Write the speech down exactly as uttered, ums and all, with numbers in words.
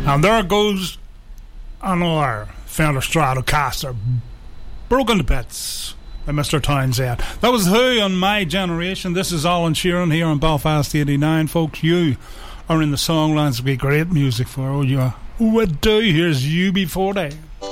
And there goes another Fender Stratocaster, broken to bits by Mister Townsend. That was Who on My Generation. This is Alan Sheeran here on Belfast eighty-nine, folks. You are in the Songlands. It'll be great music for you. Who would do? Here's U B forty.